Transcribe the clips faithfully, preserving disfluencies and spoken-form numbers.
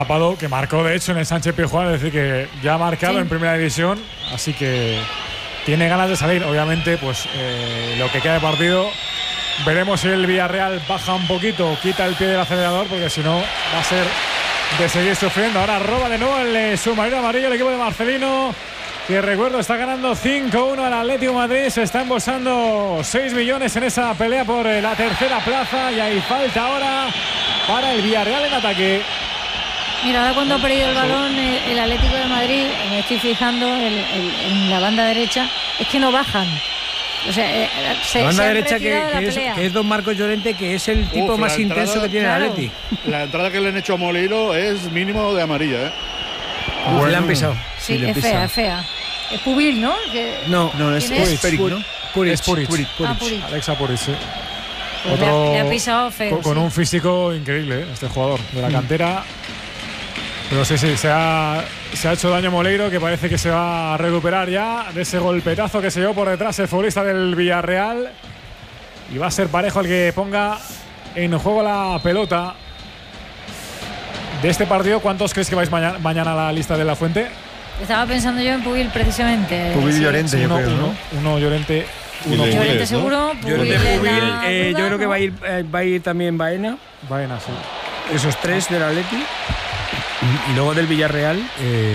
Tapado, que marcó de hecho en el Sánchez Pizjuán, es decir, que ya ha marcado sí. en primera división, así que tiene ganas de salir. Obviamente, pues eh, lo que queda de partido, veremos si el Villarreal baja un poquito, quita el pie del acelerador, porque si no va a ser de seguir sufriendo. Ahora roba de nuevo el submarino amarillo el equipo de Marcelino, que recuerdo está ganando cinco uno al Atlético de Madrid, se está embolsando seis millones en esa pelea por la tercera plaza y hay falta ahora para el Villarreal en ataque. Mira, ahora cuando ha perdido el balón el, el Atlético de Madrid, me estoy fijando el, el, en la banda derecha, es que no bajan. O sea, eh, se, la banda se derecha que, de que, es, que es don Marcos Llorente, que es el tipo Uf, más entrada, intenso que tiene claro. el Atleti. La entrada que le han hecho a Moleiro es mínimo de amarilla, ¿eh? Uf, bueno, le han pisado. Sí, sí es fea, es fea. Es Pubil, ¿no? Que, no, no, es Puric, ¿no? Puric, es Puric. Puric, Puric. Ah, Puric. Alexa Puric, sí. Pues Otro, le, ha, le ha pisado feo. Con, con sí. un físico increíble, ¿eh? Este jugador de la cantera. Pero sí, sí, se ha, se ha hecho daño Moleiro, que parece que se va a recuperar ya de ese golpetazo que se llevó por detrás el futbolista del Villarreal. Y va a ser Parejo el que ponga en juego la pelota. De este partido, ¿cuántos crees que vais mañana, mañana a la lista de La Fuente? Estaba pensando yo en Pubil precisamente. Pubil sí. Llorente, sí, yo uno, creo, uno, ¿no? Uno Llorente, uno Llorente, Llorente seguro. ¿no? Pubil, Llorente, Pubil, eh, yo creo que va a ir, eh, va a ir también Baena. Baena, sí. Esos tres del Atleti. Y luego del Villarreal. Eh,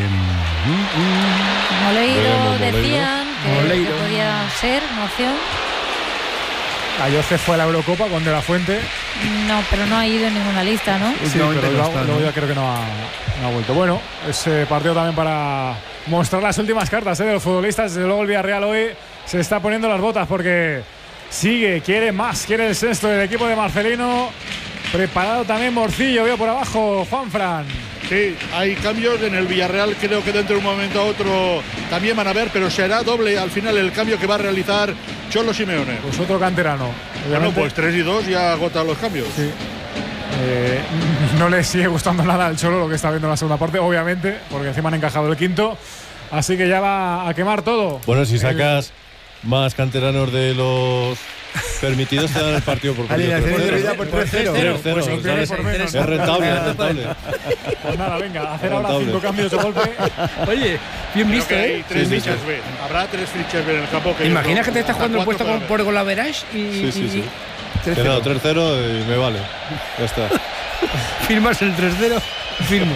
Moleiro decían que, Moleiro. que podía ser una opción. Ayoce fue a la Eurocopa con De La Fuente. No, pero no ha ido en ninguna lista, ¿no? Sí, pero luego, luego ya creo que no ha, no ha vuelto. Bueno, ese partido también para mostrar las últimas cartas ¿eh? de los futbolistas. Desde luego el Villarreal hoy se está poniendo las botas porque sigue, quiere más, quiere el sexto del equipo de Marcelino. Preparado también Morcillo, veo por abajo, Juanfran. Sí, hay cambios en el Villarreal, creo que dentro de un momento a otro también van a ver, pero será doble al final el cambio que va a realizar Cholo Simeone. Pues otro canterano. Bueno, pues tres y dos ya agotan los cambios. Sí. Eh, no le sigue gustando nada al Cholo lo que está viendo en la segunda parte, obviamente, porque encima han encajado el quinto. Así que ya va a quemar todo. Bueno, si sacas el... más canteranos de los permitidos, te dan el partido por alineación de vida por tres cero. Es rentable, es rentable. Pues nada, venga, hacer ahora cinco cambios de golpe. Oye, bien visto, ¿eh? Hay tres sí, fichas sí. B. Habrá tres fichas B en el campo. Que Imagina que te estás jugando el puesto con, por golaverage y. Sí, sí, sí. tres cero. tres cero y me vale. Ya está. Firmas el tres cero, firmo.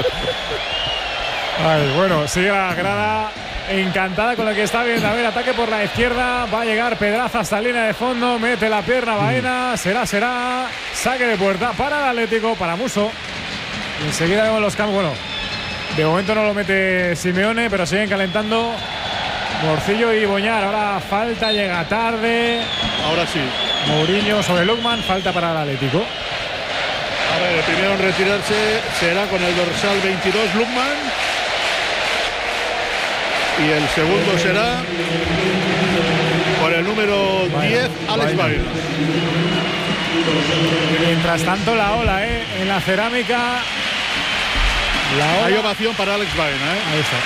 Ay, bueno, sigue la grada encantada con lo que está viendo. A ver, ataque por la izquierda. Va a llegar Pedraza hasta la línea de fondo. Mete la pierna Baena. Será, será. Saque de puerta para el Atlético, para Musso. Y enseguida vemos los cambios. Bueno, de momento no lo mete Simeone, pero siguen calentando Morcillo y Boñar. Ahora falta, llega tarde. Ahora sí. Mourinho sobre Lukman. Falta para el Atlético. A ver, el primero en retirarse será con el dorsal veintidós, Lukman. Y el segundo será con el número diez, Alex Baena. Mientras tanto, la ola, ¿eh? En la cerámica. La ola. Hay ovación para Alex Baena, ¿eh? Ahí está.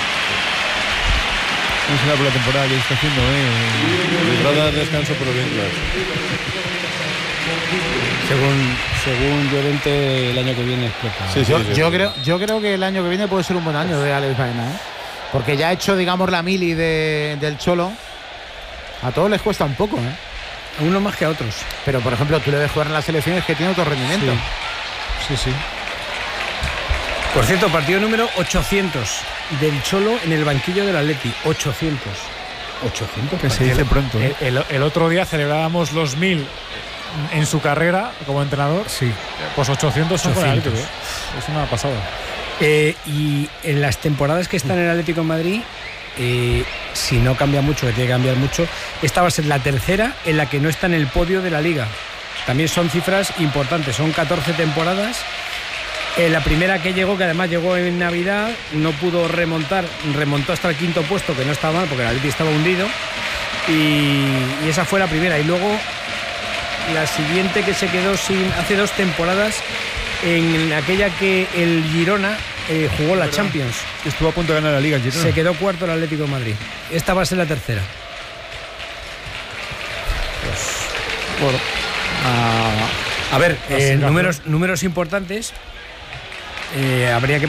No será por la temporada que está haciendo, ¿eh? Le va a dar descanso, pero bien claro. Según, según Llorente, el año que viene explota. Sí, sí, yo, sí, yo, sí. creo, yo creo que el año que viene puede ser un buen año de Alex Baena, ¿eh? Porque ya ha hecho, digamos, la mili de, del Cholo. A todos les cuesta un poco, ¿eh? A unos más que a otros. Pero, por ejemplo, tú le ves jugar en las selecciones que tiene otro rendimiento. Sí, sí. sí. Por cierto, partido número ochocientos del Cholo en el banquillo del Atleti. ochocientos. ochocientos. Que se dice pronto, ¿eh? El, el, el otro día celebrábamos los mil en su carrera como entrenador. Sí. Pues ochocientos son con el ochocientos. Atlético, ¿eh? Es una pasada. Eh, y en las temporadas que está en el Atlético de Madrid, eh, si no cambia mucho, que tiene que cambiar mucho, esta va a ser la tercera en la que no está en el podio de la Liga. También son cifras importantes, son catorce temporadas. Eh, la primera que llegó, que además llegó en Navidad, no pudo remontar, remontó hasta el quinto puesto, que no estaba mal porque el Atlético estaba hundido. Y, y esa fue la primera. Y luego la siguiente que se quedó sin hace dos temporadas, en aquella que el Girona eh, jugó la Champions. Estuvo a punto de ganar la Liga, Girona. Se quedó cuarto el Atlético de Madrid. Esta va a ser la tercera. Pues, bueno. A, a ver, eh, números, números importantes. eh, habría que